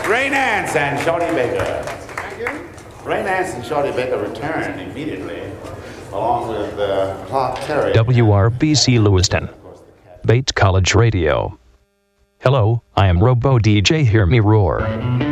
Ray Nance and Shorty Baker. Ray Nance and Shorty Baker returned immediately, along with Clark Terry. WRBC Lewiston. Bates College Radio. Hello, I am Robo DJ Hear Me Roar.